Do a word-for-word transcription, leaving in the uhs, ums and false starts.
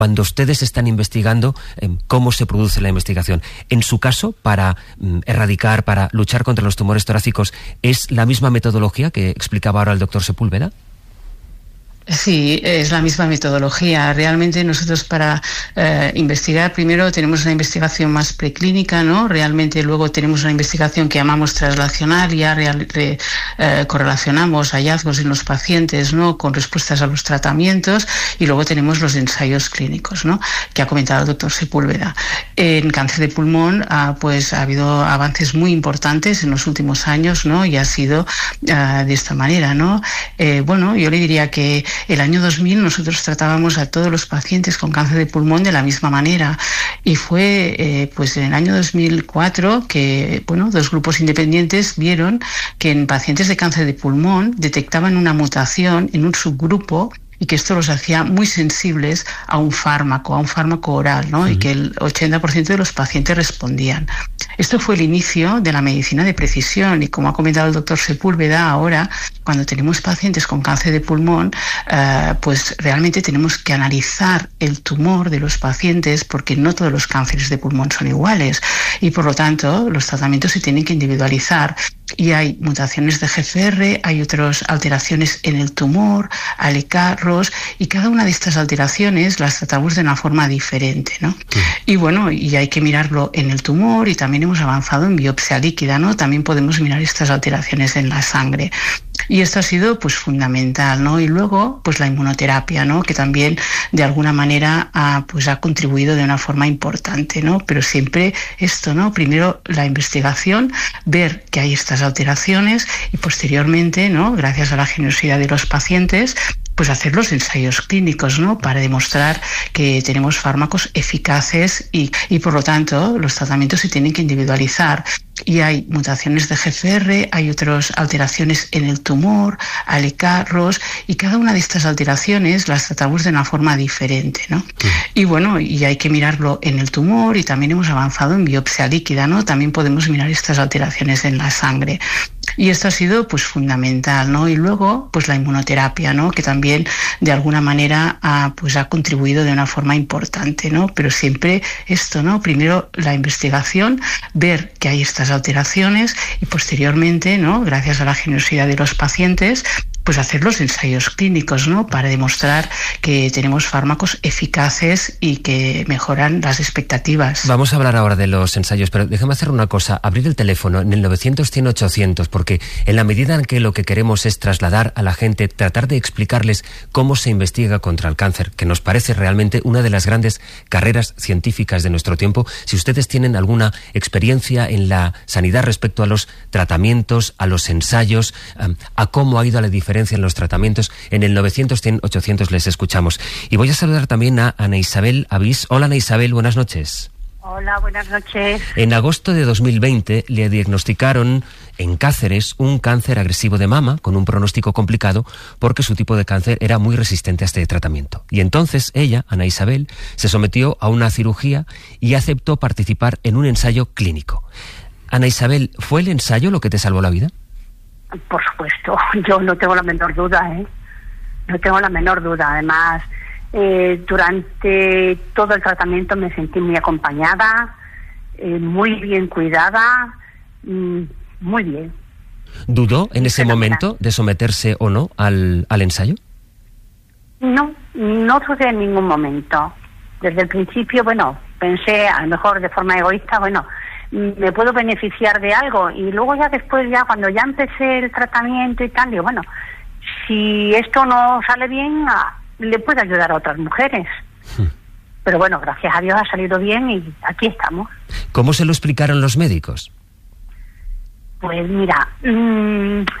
cuando ustedes están investigando eh, cómo se produce la investigación. En su caso, para mm, erradicar, para luchar contra los tumores torácicos, ¿es la misma metodología que explicaba ahora el doctor Sepúlveda? Sí, es la misma metodología. Realmente nosotros para eh, investigar, primero tenemos una investigación más preclínica, ¿no? Realmente luego tenemos una investigación que llamamos translacional, ya real, re, eh, correlacionamos hallazgos en los pacientes, ¿no? Con respuestas a los tratamientos, y luego tenemos los ensayos clínicos, ¿no? Que ha comentado el doctor Sepúlveda. En cáncer de pulmón, ah, pues ha habido avances muy importantes en los últimos años, ¿no? Y ha sido ah, de esta manera, ¿no? Eh, bueno, yo le diría que el año dos mil nosotros tratábamos a todos los pacientes con cáncer de pulmón de la misma manera, y fue eh, pues en el año dos mil cuatro que bueno, dos grupos independientes vieron que en pacientes de cáncer de pulmón detectaban una mutación en un subgrupo, y que esto los hacía muy sensibles a un fármaco, a un fármaco oral, ¿no? Uh-huh. Y que el ochenta por ciento de los pacientes respondían. Esto fue el inicio de la medicina de precisión, y como ha comentado el doctor Sepúlveda, ahora, cuando tenemos pacientes con cáncer de pulmón, uh, pues realmente tenemos que analizar el tumor de los pacientes, porque no todos los cánceres de pulmón son iguales, y por lo tanto los tratamientos se tienen que individualizar. Y hay mutaciones de G F R, hay otras alteraciones en el tumor, A L E K, R O S, y cada una de estas alteraciones las tratamos de una forma diferente, ¿no? Sí. Y bueno, y hay que mirarlo en el tumor, y también hemos avanzado en biopsia líquida, ¿no? También podemos mirar estas alteraciones en la sangre. Y esto ha sido pues fundamental, ¿no? Y luego pues la inmunoterapia, ¿no? Que también de alguna manera ha, pues ha contribuido de una forma importante, ¿no? Pero siempre esto, ¿no? Primero la investigación, ver que hay estas alteraciones, y posteriormente, ¿no? Gracias a la generosidad de los pacientes, pues hacer los ensayos clínicos, ¿no? Para demostrar que tenemos fármacos eficaces, y, y por lo tanto los tratamientos se tienen que individualizar. Y hay mutaciones de G F R, hay otras alteraciones en el tumor, A L E K, R O S, y cada una de estas alteraciones las tratamos de una forma diferente, ¿no? Sí. Y bueno, y hay que mirarlo en el tumor, y también hemos avanzado en biopsia líquida, ¿no? También podemos mirar estas alteraciones en la sangre. Y esto ha sido pues fundamental, ¿no? Y luego pues la inmunoterapia, ¿no? Que también de alguna manera ha, pues ha contribuido de una forma importante, ¿no? Pero siempre esto, ¿no? Primero la investigación, ver que hay estas alteraciones, y posteriormente, ¿no? Gracias a la generosidad de los pacientes, pues hacer los ensayos clínicos, ¿no? Para demostrar que tenemos fármacos eficaces y que mejoran las expectativas. Vamos a hablar ahora de los ensayos, pero déjame hacer una cosa, abrir el teléfono en el novecientos cien ochocientos, porque en la medida en que lo que queremos es trasladar a la gente, tratar de explicarles cómo se investiga contra el cáncer, que nos parece realmente una de las grandes carreras científicas de nuestro tiempo. Si ustedes tienen alguna experiencia en la sanidad respecto a los tratamientos, a los ensayos, a cómo ha ido a la diferencia en los tratamientos, en el novecientos cien ochocientos les escuchamos. Y voy a saludar también a Ana Isabel Avís. Hola, Ana Isabel, buenas noches. Hola, buenas noches. En agosto de dos mil veinte le diagnosticaron en Cáceres un cáncer agresivo de mama con un pronóstico complicado, porque su tipo de cáncer era muy resistente a este tratamiento. Y entonces ella, Ana Isabel, se sometió a una cirugía y aceptó participar en un ensayo clínico. Ana Isabel, ¿fue el ensayo lo que te salvó la vida? Por supuesto, yo no tengo la menor duda, ¿eh? No tengo la menor duda. Además, eh, durante todo el tratamiento me sentí muy acompañada, eh, muy bien cuidada, mmm, muy bien. ¿Dudó en ese momento de someterse o no al, al ensayo? No, no dudé en ningún momento. Desde el principio, bueno, pensé, a lo mejor de forma egoísta, bueno, me puedo beneficiar de algo, y luego ya después, ya cuando ya empecé el tratamiento y tal, digo, bueno, si esto no sale bien, le puedo ayudar a otras mujeres. Hmm. Pero bueno, gracias a Dios ha salido bien, y aquí estamos. ¿Cómo se lo explicaron los médicos? Pues mira, mmm,